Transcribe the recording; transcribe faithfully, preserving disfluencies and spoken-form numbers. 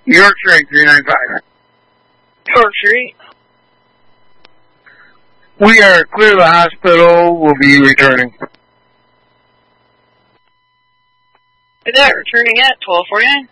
York Street, three nine five. York Street. We are clear of the hospital. We'll be returning. Is that returning at twelve forty-nine?